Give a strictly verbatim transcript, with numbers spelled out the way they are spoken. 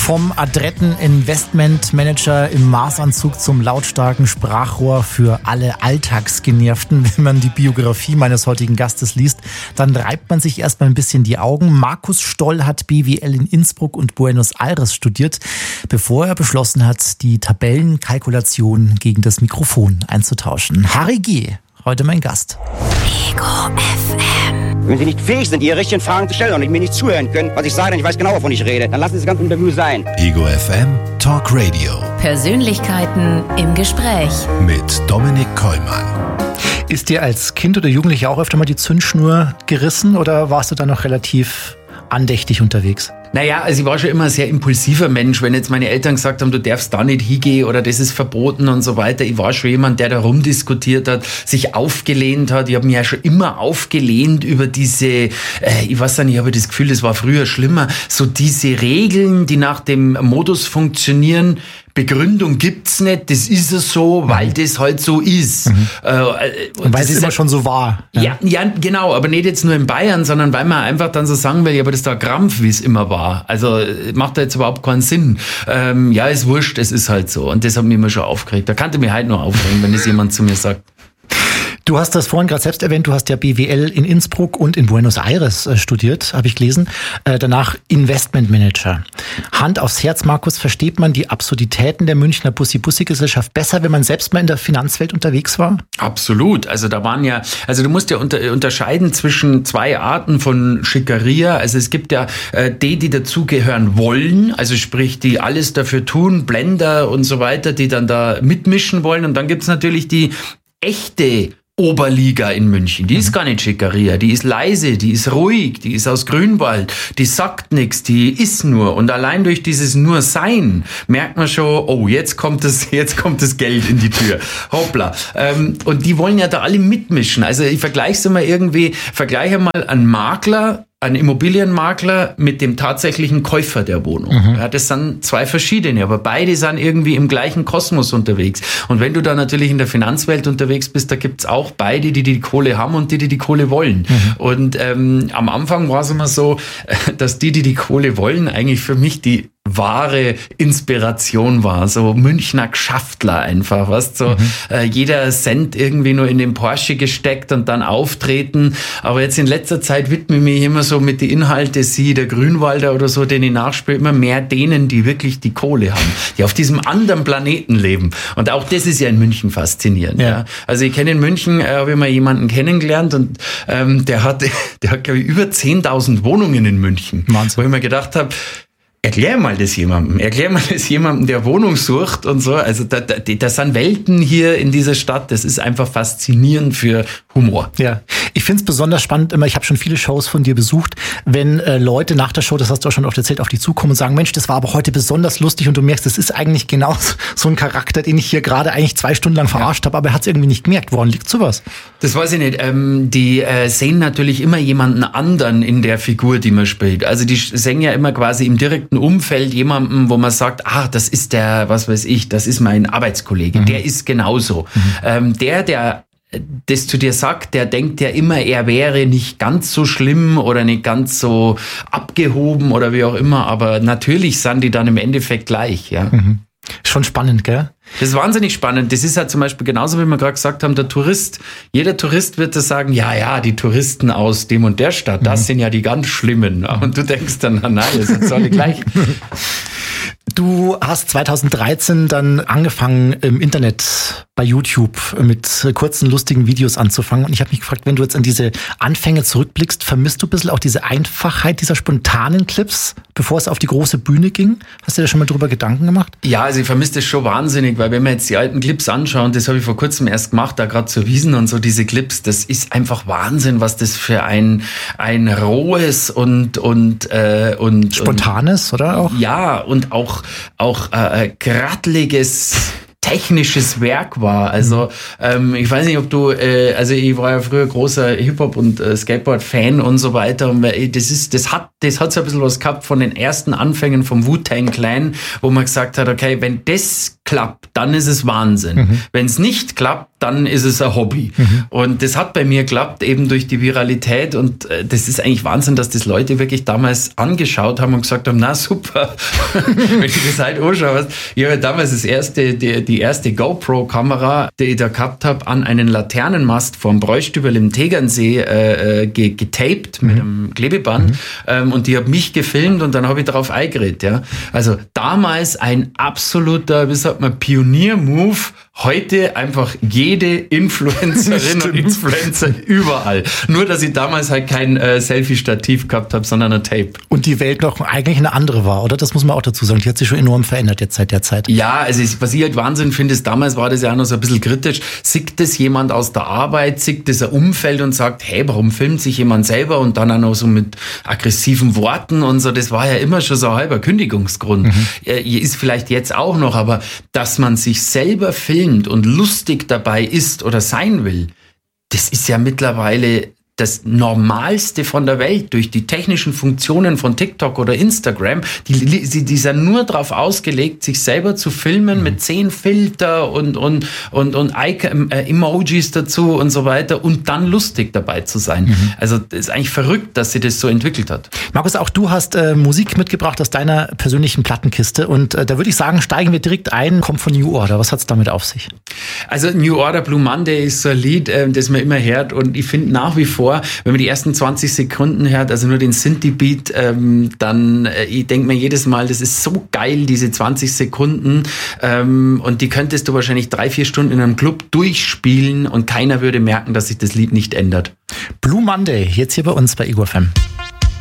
Vom adretten Investmentmanager im Maßanzug zum lautstarken Sprachrohr für alle Alltagsgenervten. Wenn man die Biografie meines heutigen Gastes liest, dann reibt man sich erstmal ein bisschen die Augen. Markus Stoll hat B W L in Innsbruck und Buenos Aires studiert, bevor er beschlossen hat, die Tabellenkalkulation gegen das Mikrofon einzutauschen. Harry G., heute mein Gast. Ego F M. Wenn Sie nicht fähig sind, Ihre richtigen Fragen zu stellen und mir nicht zuhören können, was ich sage, denn ich weiß genau, wovon ich rede, dann lassen Sie das ganze Interview sein. Ego F M Talk Radio. Persönlichkeiten im Gespräch. Mit Dominik Kollmann. Ist dir als Kind oder Jugendlicher auch öfter mal die Zündschnur gerissen oder warst du da noch relativ andächtig unterwegs? Naja, also ich war schon immer ein sehr impulsiver Mensch. Wenn jetzt meine Eltern gesagt haben, du darfst da nicht hingehen oder das ist verboten und so weiter. Ich war schon jemand, der da rumdiskutiert hat, sich aufgelehnt hat. Ich habe mich ja schon immer aufgelehnt über diese, äh, ich weiß nicht, ich habe das Gefühl, das war früher schlimmer, so diese Regeln, die nach dem Modus funktionieren. Begründung gibt's nicht, das ist es so, weil das halt so ist. Mhm. Äh, und weil es immer schon so war. Ja. ja, ja, genau, aber nicht jetzt nur in Bayern, sondern weil man einfach dann so sagen will, ja, aber das ist der Krampf, wie es immer war. Also macht da jetzt überhaupt keinen Sinn. Ähm, ja, ist wurscht, es ist halt so. Und das hat mich immer schon aufgeregt. Da kannte mich halt nur aufregen, wenn das jemand zu mir sagt. Du hast das vorhin gerade selbst erwähnt, du hast ja B W L in Innsbruck und in Buenos Aires äh, studiert, habe ich gelesen. Äh, danach Investmentmanager. Hand aufs Herz, Markus, versteht man die Absurditäten der Münchner Bussi-Bussi-Gesellschaft besser, wenn man selbst mal in der Finanzwelt unterwegs war? Absolut. Also da waren ja, also du musst ja unter, unterscheiden zwischen zwei Arten von Schickeria. Also es gibt ja äh, die, die dazugehören wollen, also sprich, die alles dafür tun, Blender und so weiter, die dann da mitmischen wollen. Und dann gibt's natürlich die echte Oberliga in München, die ist gar nicht Schickeria, die ist leise, die ist ruhig, die ist aus Grünwald, die sagt nichts, die ist nur. Und allein durch dieses Nur-Sein merkt man schon, oh, jetzt kommt das, jetzt kommt das Geld in die Tür. Hoppla. Ähm, und die wollen ja da alle mitmischen. Also ich vergleiche es mal irgendwie, vergleiche mal einen Makler, ein Immobilienmakler mit dem tatsächlichen Käufer der Wohnung. Mhm. Ja, das sind zwei verschiedene, aber beide sind irgendwie im gleichen Kosmos unterwegs. Und wenn du da natürlich in der Finanzwelt unterwegs bist, da gibt's auch beide, die die Kohle haben und die, die die Kohle wollen. Mhm. Und ähm, am Anfang war es immer so, dass die, die die Kohle wollen, eigentlich für mich die wahre Inspiration war, so Münchner Gschaftler einfach, weißt so, mhm. äh, jeder Cent irgendwie nur in den Porsche gesteckt und dann auftreten, aber jetzt in letzter Zeit widme ich mich immer so mit den Inhalten, sie, der Grünwalder oder so, den ich nachspiele, immer mehr denen, die wirklich die Kohle haben, die auf diesem anderen Planeten leben. Und auch das ist ja in München faszinierend. Ja. Ja. Also ich kenne in München, äh, habe ich mal jemanden kennengelernt und ähm, der hat, der hat glaube ich über zehntausend Wohnungen in München. Wahnsinn. Wo ich mir gedacht habe, erklär mal das jemandem. Erklär mal das jemandem, der Wohnung sucht und so. Also da, da, das sind Welten hier in dieser Stadt. Das ist einfach faszinierend für Humor. Ja, ich finde es besonders spannend immer, ich habe schon viele Shows von dir besucht, wenn äh, Leute nach der Show, das hast du auch schon oft erzählt, auf dich zukommen und sagen, Mensch, das war aber heute besonders lustig und du merkst, das ist eigentlich genau so ein Charakter, den ich hier gerade eigentlich zwei Stunden lang verarscht ja. habe, aber er hat es irgendwie nicht gemerkt. Woran liegt sowas? Das weiß ich nicht. Ähm, die äh, sehen natürlich immer jemanden anderen in der Figur, die man spielt. Also die sehen ja immer quasi im direkten Umfeld jemanden, wo man sagt, ah, das ist der, was weiß ich, das ist mein Arbeitskollege, mhm. der ist genauso. Mhm. Ähm, der, der das zu dir sagt, der denkt ja immer, er wäre nicht ganz so schlimm oder nicht ganz so abgehoben oder wie auch immer, aber natürlich sind die dann im Endeffekt gleich, ja. Mhm. Schon spannend, gell? Das ist wahnsinnig spannend. Das ist halt zum Beispiel genauso, wie wir gerade gesagt haben, der Tourist. Jeder Tourist wird das sagen, ja, ja, die Touristen aus dem und der Stadt, das mhm. sind ja die ganz Schlimmen. Und du denkst dann, na, nein, das sind alle gleich. Du hast zweitausenddreizehn dann angefangen, im Internet bei YouTube mit kurzen, lustigen Videos anzufangen. Und ich habe mich gefragt, wenn du jetzt an diese Anfänge zurückblickst, vermisst du ein bisschen auch diese Einfachheit dieser spontanen Clips, bevor es auf die große Bühne ging? Hast du dir da schon mal drüber Gedanken gemacht? Ja, also ich vermisse das schon wahnsinnig, weil wenn wir jetzt die alten Clips anschauen, das habe ich vor kurzem erst gemacht, da gerade zur Wiesn und so, diese Clips, das ist einfach Wahnsinn, was das für ein ein rohes und und äh, und spontanes, und, oder auch? Ja, und auch auch äh, grattliges technisches Werk war. Also ähm, ich weiß nicht, ob du, äh, also ich war ja früher großer Hip-Hop- und äh, Skateboard-Fan und so weiter. Und das ist, das hat, das hat so ein bisschen was gehabt von den ersten Anfängen vom Wu-Tang Clan, wo man gesagt hat, okay, wenn das klappt, dann ist es Wahnsinn. Mhm. Wenn es nicht klappt, dann ist es ein Hobby. Mhm. Und das hat bei mir geklappt, eben durch die Viralität. Und äh, das ist eigentlich Wahnsinn, dass das Leute wirklich damals angeschaut haben und gesagt haben, na super, wenn du das halt anschaust. Ich habe damals das erste, die, die erste GoPro-Kamera, die ich da gehabt habe, an einen Laternenmast vom Bräustüberl im Tegernsee äh, getaped mhm. mit einem Klebeband. Mhm. Ähm, und die hat mich gefilmt und dann habe ich darauf eingeredet. Ja. Also damals ein absoluter, wie sagt man, Pionier-Move. Heute einfach jede Influencerin und Influencer überall. Nur, dass ich damals halt kein äh, Selfie-Stativ gehabt habe, sondern ein Tape. Und die Welt noch eigentlich eine andere war, oder? Das muss man auch dazu sagen. Die hat sich schon enorm verändert jetzt seit der Zeit. Ja, also ich, was ich halt Wahnsinn finde, ist, damals war das ja auch noch so ein bisschen kritisch. Sieht das jemand aus der Arbeit, sieht das ein Umfeld und sagt, hey, warum filmt sich jemand selber? Und dann auch noch so mit aggressiven Worten und so. Das war ja immer schon so ein halber Kündigungsgrund. Mhm. Ist vielleicht jetzt auch noch, aber dass man sich selber filmt und lustig dabei ist oder sein will, das ist ja mittlerweile das Normalste von der Welt durch die technischen Funktionen von TikTok oder Instagram. Die, die, die sind nur darauf ausgelegt, sich selber zu filmen mhm. mit zehn Filter und, und, und, und Icon, äh, Emojis dazu und so weiter und dann lustig dabei zu sein. Mhm. Also das ist eigentlich verrückt, dass sie das so entwickelt hat. Markus, auch du hast äh, Musik mitgebracht aus deiner persönlichen Plattenkiste und äh, da würde ich sagen, steigen wir direkt ein, kommt von New Order. Was hat es damit auf sich? Also New Order Blue Monday ist so ein Lied, äh, das man immer hört und ich finde nach wie vor, wenn man die ersten zwanzig Sekunden hört, also nur den Synthie-Beat, ähm, dann, äh, ich denke mir jedes Mal, das ist so geil, diese zwanzig Sekunden, ähm, und die könntest du wahrscheinlich drei, vier Stunden in einem Club durchspielen und keiner würde merken, dass sich das Lied nicht ändert. Blue Monday, jetzt hier bei uns bei Ego F M.